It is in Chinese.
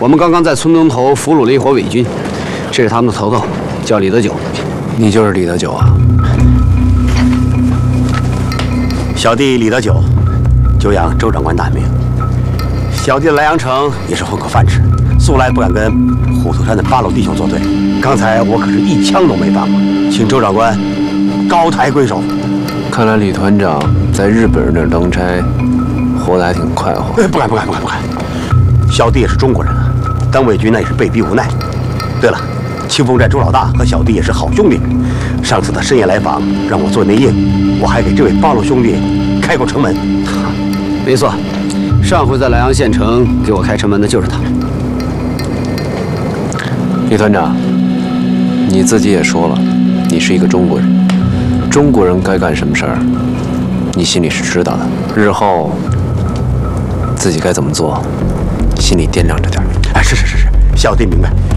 我们刚刚在村东头俘虏了一伙伪军，这是他们的头头，叫李德九。 你就是李德九啊？ 小弟李德九，久仰周长官大名。小弟来阳城也是混口饭吃，素来不敢跟虎头山的八路弟兄作对。刚才我可是一枪都没放过，请周长官高抬贵手。 看来李团长在日本人那儿当差，活得还挺快活。 不敢。小弟也是中国人啊，当伪军那也是被逼无奈。对了，清风寨周老大和小弟也是好兄弟。上次他深夜来访，让我做内应，我还给这位八路兄弟开过城门。 没错，上回在莱阳县城给我开城门的就是他。 李团长，你自己也说了，你是一个中国人，中国人该干什么事儿，你心里是知道的。日后自己该怎么做，心里掂量着点。 是，小弟明白。